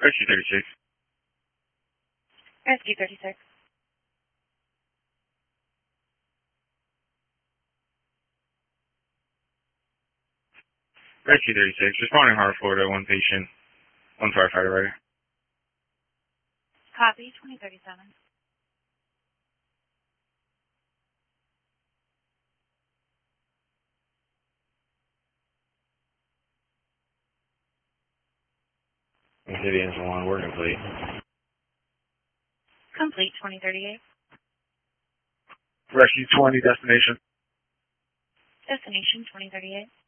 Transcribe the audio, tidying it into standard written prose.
Rescue 36. Rescue 36. Rescue 36. Responding Heart, Florida. One patient. One firefighter ready. Copy 2037. City Engine 1, we're complete. Complete 2038. Rescue 20, destination. Destination 2038.